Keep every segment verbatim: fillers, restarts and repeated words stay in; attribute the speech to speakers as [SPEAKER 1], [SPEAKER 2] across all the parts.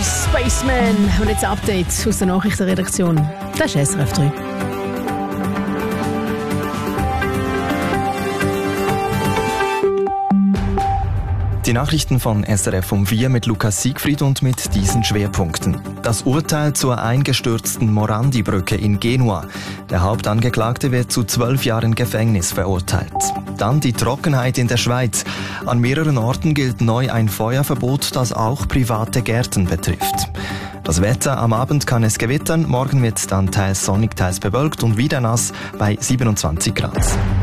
[SPEAKER 1] Spaceman. Und jetzt Update aus der Nachrichtenredaktion. Das ist S R F drei.
[SPEAKER 2] Die Nachrichten von S R F um vier mit Lukas Siegfried und mit diesen Schwerpunkten. Das Urteil zur eingestürzten Morandi-Brücke in Genua. Der Hauptangeklagte wird zu zwölf Jahren Gefängnis verurteilt. Dann die Trockenheit in der Schweiz. An mehreren Orten gilt neu ein Feuerverbot, das auch private Gärten betrifft. Das Wetter: am Abend kann es gewittern, morgen wird es dann teils sonnig, teils bewölkt und wieder nass bei siebenundzwanzig Grad.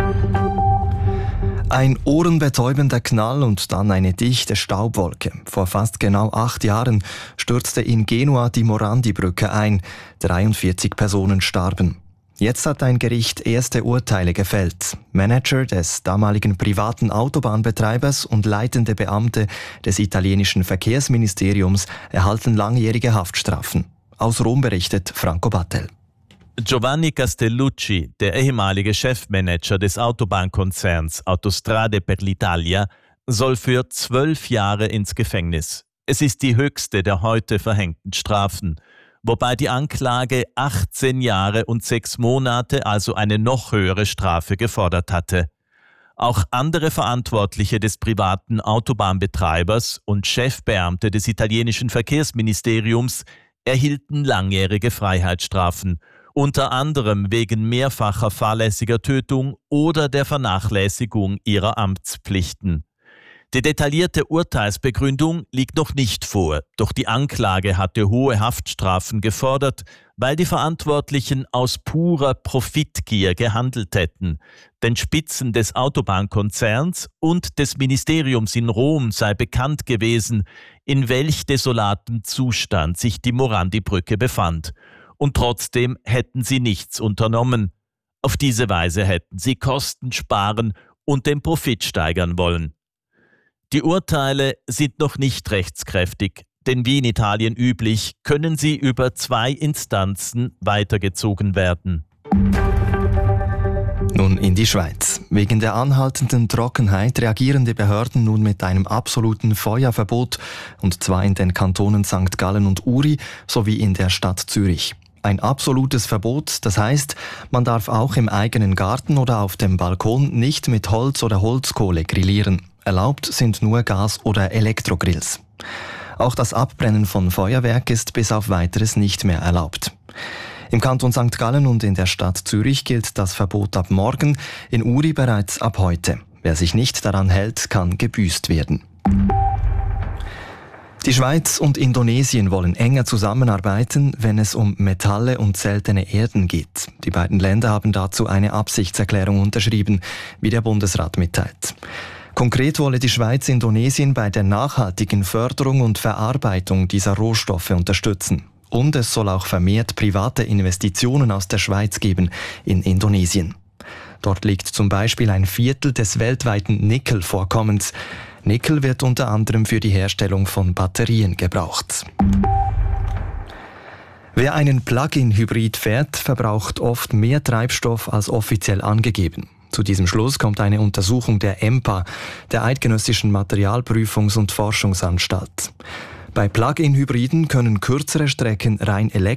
[SPEAKER 2] Ein ohrenbetäubender Knall und dann eine dichte Staubwolke. Vor fast genau acht Jahren stürzte in Genua die Morandi-Brücke ein. dreiundvierzig Personen starben. Jetzt hat ein Gericht erste Urteile gefällt. Manager des damaligen privaten Autobahnbetreibers und leitende Beamte des italienischen Verkehrsministeriums erhalten langjährige Haftstrafen. Aus Rom berichtet Franco Battel.
[SPEAKER 3] Giovanni Castellucci, der ehemalige Chefmanager des Autobahnkonzerns Autostrade per l'Italia, soll für zwölf Jahre ins Gefängnis. Es ist die höchste der heute verhängten Strafen, wobei die Anklage achtzehn Jahre und sechs Monate, also eine noch höhere Strafe, gefordert hatte. Auch andere Verantwortliche des privaten Autobahnbetreibers und Chefbeamte des italienischen Verkehrsministeriums erhielten langjährige Freiheitsstrafen, unter anderem wegen mehrfacher fahrlässiger Tötung oder der Vernachlässigung ihrer Amtspflichten. Die detaillierte Urteilsbegründung liegt noch nicht vor, doch die Anklage hatte hohe Haftstrafen gefordert, weil die Verantwortlichen aus purer Profitgier gehandelt hätten. Den Spitzen des Autobahnkonzerns und des Ministeriums in Rom sei bekannt gewesen, in welch desolatem Zustand sich die Morandi-Brücke befand. Und trotzdem hätten sie nichts unternommen. Auf diese Weise hätten sie Kosten sparen und den Profit steigern wollen. Die Urteile sind noch nicht rechtskräftig, denn wie in Italien üblich, können sie über zwei Instanzen weitergezogen werden.
[SPEAKER 2] Nun in die Schweiz. Wegen der anhaltenden Trockenheit reagieren die Behörden nun mit einem absoluten Feuerverbot, und zwar in den Kantonen Sankt Gallen und Uri sowie in der Stadt Zürich. Ein absolutes Verbot, das heißt, man darf auch im eigenen Garten oder auf dem Balkon nicht mit Holz oder Holzkohle grillieren. Erlaubt sind nur Gas- oder Elektrogrills. Auch das Abbrennen von Feuerwerk ist bis auf Weiteres nicht mehr erlaubt. Im Kanton Sankt Gallen und in der Stadt Zürich gilt das Verbot ab morgen, in Uri bereits ab heute. Wer sich nicht daran hält, kann gebüßt werden. Die Schweiz und Indonesien wollen enger zusammenarbeiten, wenn es um Metalle und seltene Erden geht. Die beiden Länder haben dazu eine Absichtserklärung unterschrieben, wie der Bundesrat mitteilt. Konkret wolle die Schweiz Indonesien bei der nachhaltigen Förderung und Verarbeitung dieser Rohstoffe unterstützen. Und es soll auch vermehrt private Investitionen aus der Schweiz geben in Indonesien. Dort liegt zum Beispiel ein Viertel des weltweiten Nickelvorkommens. Nickel wird unter anderem für die Herstellung von Batterien gebraucht. Wer einen Plug-in-Hybrid fährt, verbraucht oft mehr Treibstoff als offiziell angegeben. Zu diesem Schluss kommt eine Untersuchung der E M P A, der Eidgenössischen Materialprüfungs- und Forschungsanstalt. Bei Plug-in-Hybriden können kürzere Strecken rein elektrisch